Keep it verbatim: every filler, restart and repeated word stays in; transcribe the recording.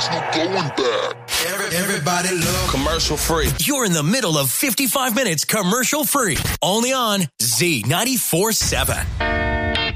There's no going back. Everybody love commercial free. You're in the middle of fifty-five minutes commercial free. Only on Z ninety-four seven.